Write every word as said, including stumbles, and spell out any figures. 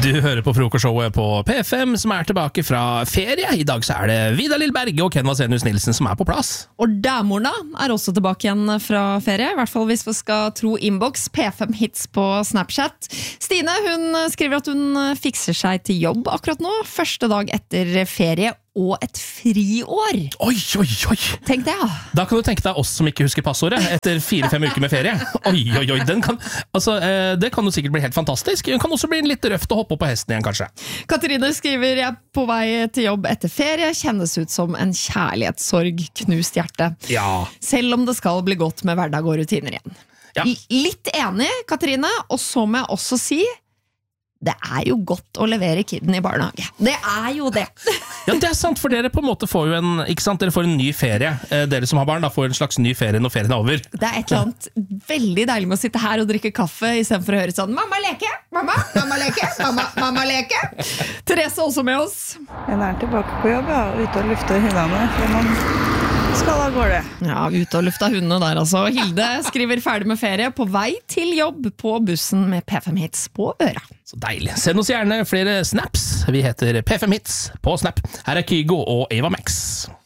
Du hører på frokostshowet på P fem, som er tilbake fra ferie. I dag så er det Vidar Lillberg og Ken Vasenius Nilsen som er på plass. Og Dæmorna er også tilbake igjen fra ferie, i hvert fall hvis vi skal tro Inbox, P fem Hits på Snapchat. Stine, hun skriver at hun fikser seg til jobb akkurat nå, første dag etter ferie, og et friår. Oi, oi, oi. Tenk det, ja. Da kan du tenke deg oss som ikke husker passordet etter fire-fem uker med ferie. Oi, oi, oi. Den kan, altså, det kan jo sikkert bli helt fantastisk. Den kan også bli litt røft å hoppe på hesten igjen, kanskje. Katrine skriver, jeg er på vei til jobb etter ferie, kjennes ut som en kjærlighetssorg, knust hjerte. Ja. Selv om det skal bli godt med hverdag og rutiner igjen. Ja. Litt enig, Katrine, og så må jeg også si, det er jo godt å levere kidden i barnehage. Det er jo det. Ja, det er sant, for dere på en måte får jo en, ikke sant, dere får en ny ferie. Dere som har barn da får en slags ny ferie når ferien er over. Det er et eller annet veldig deilig med å sitte her og drikke kaffe i stedet for å høre sånn, mamma leke, mamma, mamma leke, mamma, mamma leke. Therese er også med oss. Jeg er tilbake på jobb, ja, ute og lufter hundene, for man skal da gå det. Ja, ute og lufta hundene der altså. Hilde skriver ferdig med ferie, på vei til jobb på bussen med P fem Hits på øra. Så deilig. Send oss gjerne flere snaps. Vi heter P fem Hits på Snap. Her er Kygo og Ava Max.